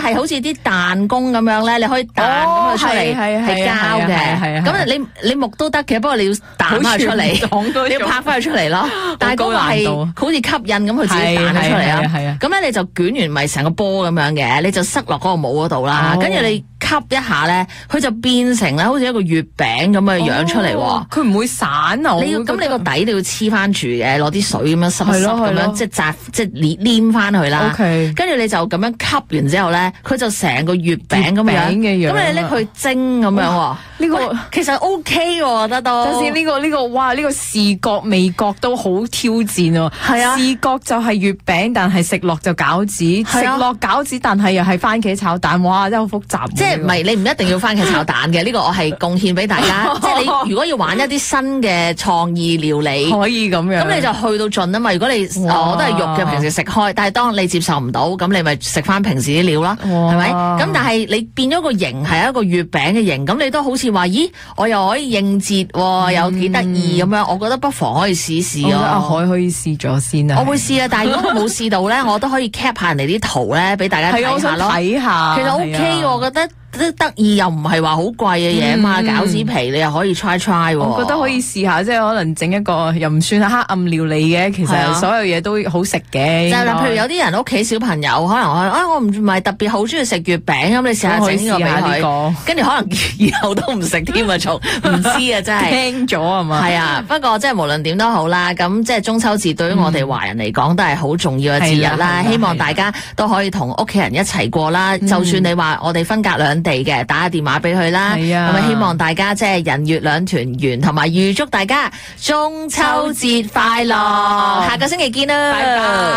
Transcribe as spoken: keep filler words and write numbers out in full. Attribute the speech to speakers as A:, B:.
A: 係好似啲彈弓咁樣咧，你可以彈咁佢出嚟，係膠嘅。咁你你木都得嘅，不過你要彈翻佢出嚟，你要拍翻佢出嚟咯。但係嗰個係好似吸引咁，佢自己彈咗出嚟啊。咁咧你就捲完咪成個波咁樣嘅，你就塞落嗰個帽嗰度啦。跟住你吸一下咧，佢就變成咧好似一個月餅咁嘅樣出嚟喎。
B: 佢唔會散啊！
A: 你要咁你個底你要黐翻住嘅，攞啲水咁樣濕濕咁樣，即係紮即係黏翻佢啦。跟住你就咁樣吸完之後咧，佢就成個月餅咁樣。咁你拎佢蒸咁樣喎。呢個其實 O K 喎，我覺得都。
B: 就算呢個呢個哇，呢個視覺味覺都好挑戰喎。
A: 係啊，
B: 視覺就係月餅，但係食落就餃子；食落餃子，但係又係番茄炒蛋。哇，真係好複雜。
A: 即係唔係你唔一定要番茄炒蛋嘅？呢個我係貢獻俾大家。即係你如果要玩一啲新嘅創意料理，
B: 可以咁樣。
A: 咁你就去到盡啊嘛！如果你我都係肉嘅，平時食開，但係當你接受唔到，咁你咪食翻平時啲料啦，係咪？咁但係你變咗個形係一個月餅嘅形，咁你都好似話，咦，我又可以應節喎，又幾得意咁樣，我覺得不妨可以試試咯。
B: 阿海可以試咗先啊！
A: 我會試啊，但係如果我冇試到咧，我都可以 cap 下人哋啲圖咧，俾大家睇下咯。
B: 睇下，
A: 其實 OK，我覺得。都得意又唔係話好貴嘅嘢嘛，餃子皮你又可以 try try 喎。
B: 我覺得可以試下，即係可能整一個又唔算係黑暗料理嘅，其實所有嘢都好食嘅。
A: 就係譬如有啲人屋企小朋友可能我啊我唔係特別好中意食月餅咁，你試下整呢個俾佢，跟住可能以後都唔食添啊，仲唔知啊真係
B: 驚咗係嘛？
A: 係啊，不過即係無論點都好啦，咁即係中秋節對於我哋華人嚟講都係好重要嘅節日啦。希望大家都可以同屋企人一齊過啦。就算你話我哋分隔兩地嘅，打個電話俾佢啦，咁啊希望大家即係人月兩團圓，同埋預祝大家中秋節快樂，下個星期見啦，拜拜。